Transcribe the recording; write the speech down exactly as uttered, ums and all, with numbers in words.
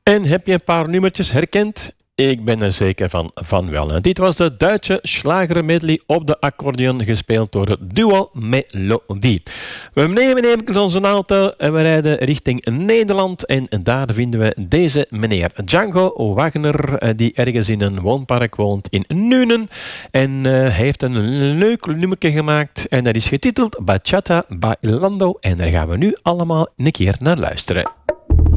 En heb je een paar nummertjes herkend? Ik ben er zeker van, van wel. En dit was de Duitse slagermedley op de accordeon, gespeeld door het duo Melodie. We nemen even onze auto en we rijden richting Nederland. En daar vinden we deze meneer Django Wagner, die ergens in een woonpark woont in Nuenen. En uh, hij heeft een leuk nummertje gemaakt en dat is getiteld Bachata Bailando. En daar gaan we nu allemaal een keer naar luisteren.